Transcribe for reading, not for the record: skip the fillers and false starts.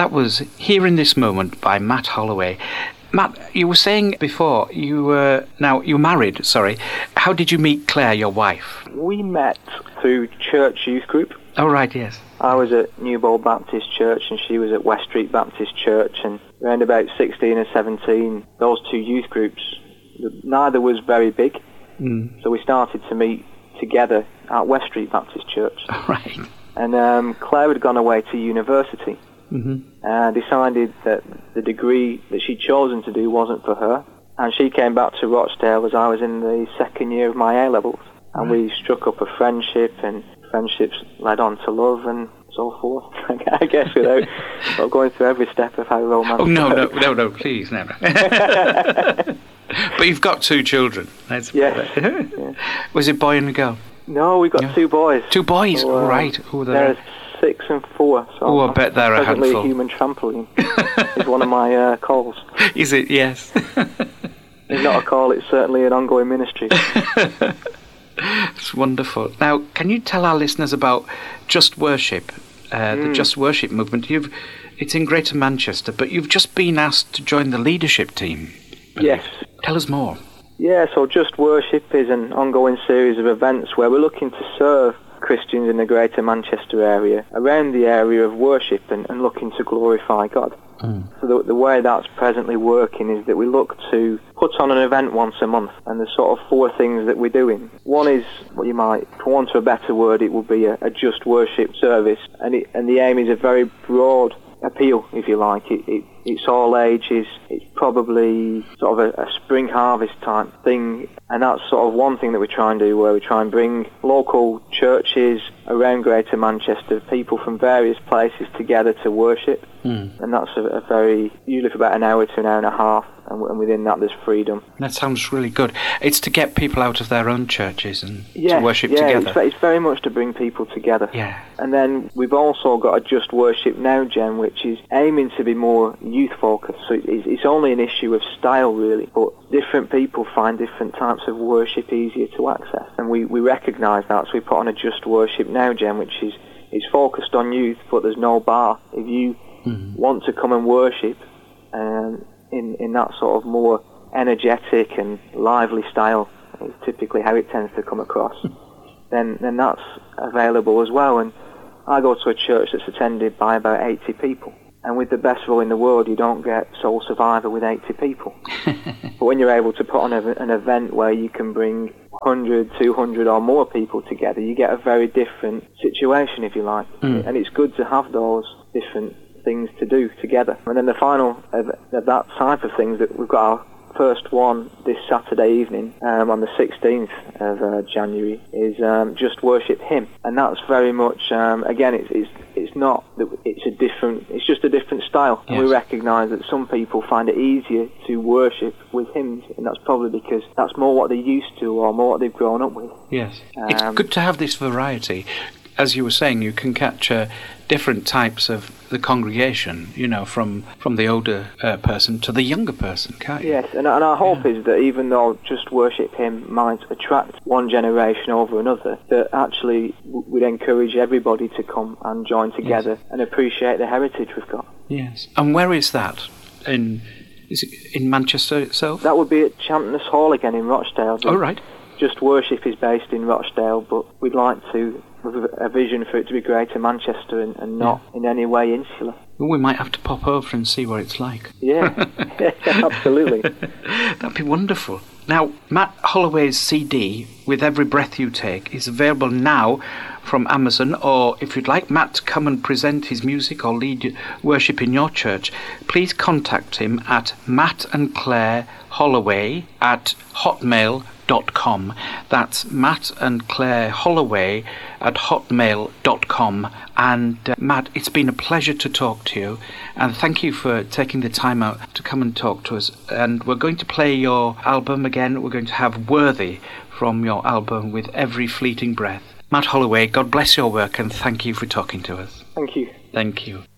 That was Here in This Moment by Matt Holloway. Matt, you were saying before you were married, sorry. How did you meet Claire, your wife? We met through church youth group. Oh, right, yes. I was at Newbold Baptist Church and she was at West Street Baptist Church, and around about 16 and 17, those two youth groups, neither was very big, so we started to meet together at West Street Baptist Church. Right. And Claire had gone away to university, decided that the degree that she'd chosen to do wasn't for her, and she came back to Rochdale as I was in the second year of my A-levels, and we struck up a friendship, and friendships led on to love and so forth. I guess without going through every step of how romantic. Oh, no, please, never. But you've got two children. Yeah. Was it boy and a girl? No, we've got two boys. Two boys, so, right. They're 6 and 4. So I bet they're a handful. Presently a human trampoline is one of my calls. Is it? Yes. It's not a call, it's certainly an ongoing ministry. It's wonderful. Now, can you tell our listeners about Just Worship, the Just Worship movement? It's in Greater Manchester, but you've just been asked to join the leadership team. Yes. Tell us more. Yeah, so Just Worship is an ongoing series of events where we're looking to serve Christians in the Greater Manchester area around the area of worship and looking to glorify God. So the way that's presently working is that we look to put on an event once a month, and there's sort of 4 things that we're doing. One is what you might, for want of a better word, it would be a Just Worship service, and the aim is a very broad appeal, if you like. It's all ages. It's probably sort of a spring harvest type thing, and that's sort of one thing that we try and do, where we try and bring local churches around Greater Manchester, people from various places together to worship, and that's a very, usually for about an hour to an hour and a half, and within that there's freedom. That sounds really good. It's to get people out of their own churches and to worship together. It's very much to bring people together. Yeah. And then we've also got a Just Worship Now Gen, which is aiming to be more youth focused. So it's only an issue of style, really, but different people find different types of worship easier to access, and we recognise that, so we put on a Just Worship Now Gen, which is focused on youth, but there's no bar. If you want to come and worship in that sort of more energetic and lively style, is typically how it tends to come across, then that's available as well. And I go to a church that's attended by about 80 people. And with the best will in the world, you don't get Soul Survivor with 80 people. But when you're able to put on an event where you can bring 100, 200 or more people together, you get a very different situation, if you like. And it's good to have those different things to do together. And then the final of that type of things, that we've got our first one this Saturday evening on the 16th of January, is Just Worship Him. And that's very much, again, it's not, it's just a different style. Yes. And we recognise that some people find it easier to worship with hymns, and that's probably because that's more what they're used to or more what they've grown up with. Yes. It's good to have this variety. As you were saying, you can capture different types of the congregation, from the older person to the younger person, can't you? Yes, and our hope is that even though Just Worship Him might attract one generation over another, that actually we'd encourage everybody to come and join together and appreciate the heritage we've got. Yes. And where is that? Is it in Manchester itself? That would be at Champness Hall again in Rochdale. Oh, right. Just Worship is based in Rochdale, but we'd like to have a vision for it to be Greater Manchester and not in any way insular. Well, we might have to pop over and see what it's like. Yeah, absolutely. That'd be wonderful. Now, Matt Holloway's CD, With Every Breath You Take, is available now from Amazon, or if you'd like Matt to come and present his music or lead worship in your church, please contact him at mattandclaireholloway@hotmail.com. That's Matt and Claire Holloway at hotmail.com. And Matt, it's been a pleasure to talk to you, and thank you for taking the time out to come and talk to us. And we're going to play your album again. We're going to have Worthy from your album, With Every Fleeting Breath. Matt Holloway, God bless your work, and thank you for talking to us. Thank you. Thank you.